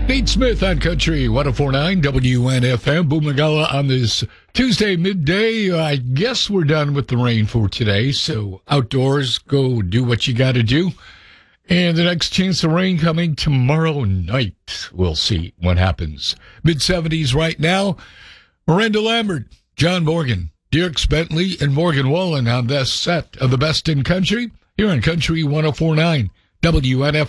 Nate Smith on Country 104.9 WNFM. Boomagala on this Tuesday midday. I guess we're done with the rain for today, so outdoors, go do what you got to do. And the next chance of rain coming tomorrow night. We'll see what happens. Mid-70s right now. Miranda Lambert, John Morgan, Dierks Bentley, and Morgan Wallen on this set of the Best in Country here on Country 104.9 WNFM.